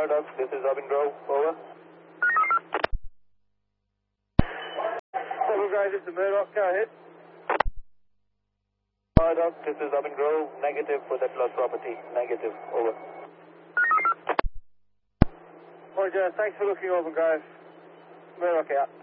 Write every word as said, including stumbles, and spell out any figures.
Murdoch, this is Robin Grove, over. Hello guys, this is Murdoch, go ahead. Murdoch, this is Robin Grove, negative for that lost property, negative, over. Roger, thanks for looking over guys. Murdoch out.